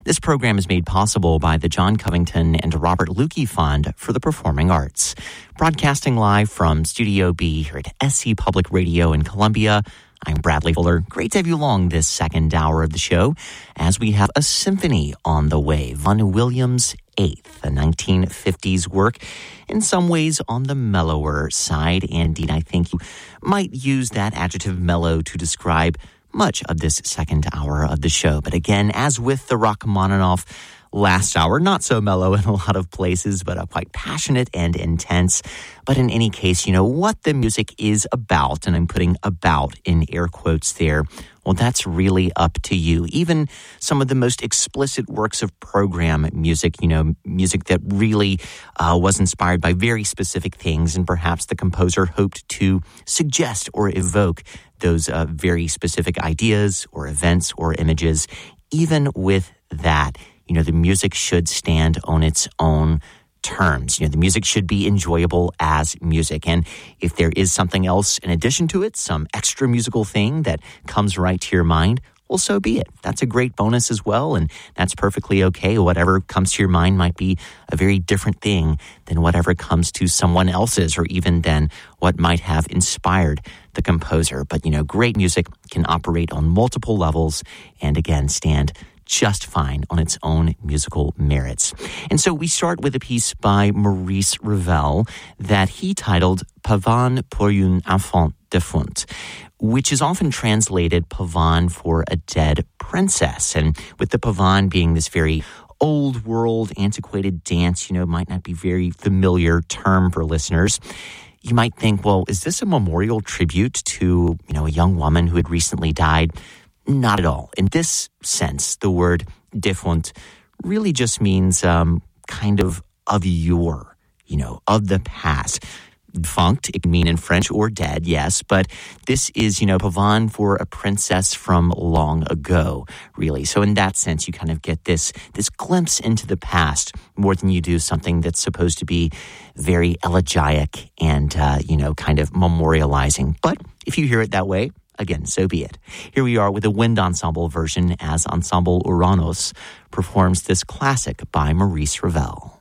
This program is made possible by the John Covington and Robert Lukey Fund for the Performing Arts. Broadcasting live from Studio B here at SC Public Radio in Columbia, I'm Bradley Fuller. Great to have you along this second hour of the show as we have a symphony on the way. Vaughan Williams' Eighth, a 1950s work, in some ways on the mellower side. Indeed, I think you might use that adjective mellow to describe much of this second hour of the show. But again, as with the Rachmaninoff last hour, not so mellow in a lot of places, but quite passionate and intense. But in any case, you know, what the music is about, and I'm putting about in air quotes there, well, that's really up to you. Even some of the most explicit works of program music, you know, music that really was inspired by very specific things, and perhaps the composer hoped to suggest or evoke those very specific ideas or events or images. Even with that, you know, the music should stand on its own terms. You know, the music should be enjoyable as music. And if there is something else in addition to it, some extra musical thing that comes right to your mind, well, so be it. That's a great bonus as well, and that's perfectly okay. Whatever comes to your mind might be a very different thing than whatever comes to someone else's, or even than what might have inspired the composer. But, you know, great music can operate on multiple levels and, again, stand just fine on its own musical merits. And so we start with a piece by Maurice Ravel that he titled Pavane pour une enfant défunte, which is often translated pavane for a dead princess. And with the pavane being this very old world, antiquated dance, you know, might not be very familiar term for listeners. You might think, well, is this a memorial tribute to, you know, a young woman who had recently died? Not at all. In this sense, the word défunte really just means kind of your, you know, of the past. Defunct, it can mean in French or dead, yes, but this is, you know, pavane for a princess from long ago, really. So in that sense, you kind of get this glimpse into the past more than you do something that's supposed to be very elegiac and, you know, kind of memorializing. But if you hear it that way, again, so be it. Here we are with a wind ensemble version as Ensemble Uranos performs this classic by Maurice Ravel.